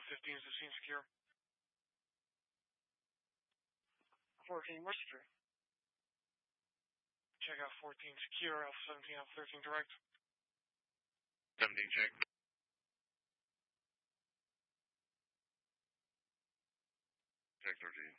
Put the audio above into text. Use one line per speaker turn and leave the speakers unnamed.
15 is 15 secure. 14 Worcester. Check out 14 secure, Alpha 17, Alpha 13 direct.
17 check. Check 13.